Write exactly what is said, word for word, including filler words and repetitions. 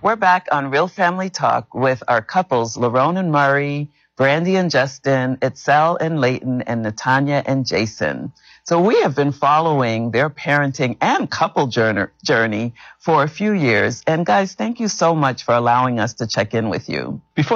We're back on Real Family Talk with our couples, Lerone and Murray, Brandy and Justin, Itzel and Leighton, and Natanya and Jason. So we have been following their parenting and couple journey for a few years. And guys, thank you so much for allowing us to check in with you. Before